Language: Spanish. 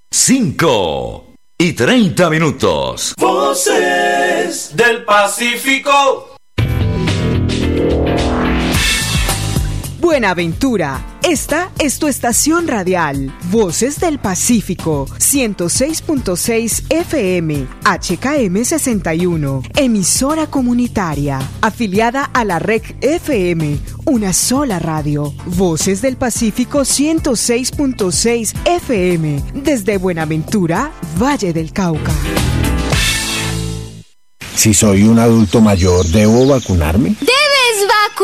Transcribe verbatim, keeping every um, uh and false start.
cinco y treinta minutos. Voces del Pacífico. Buenaventura, esta es tu estación radial, Voces del Pacífico, ciento seis punto seis F M, H K M sesenta y uno, emisora comunitaria, afiliada a la R E C F M, una sola radio, Voces del Pacífico ciento seis punto seis F M, desde Buenaventura, Valle del Cauca. Si soy un adulto mayor, ¿debo vacunarme?